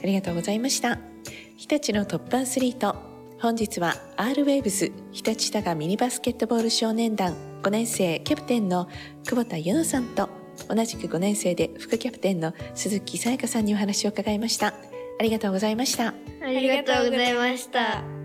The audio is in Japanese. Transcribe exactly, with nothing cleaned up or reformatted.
ありがとうございました。日立のトップアスリート、本日は アール ウェーブス日立多賀ミニバスケットボール少年団ごねん生キャプテンの久保田優乃さんと、同じくごねん生で副キャプテンの鈴木さやかさんにお話を伺いました。ありがとうございました。 ありがとうございました。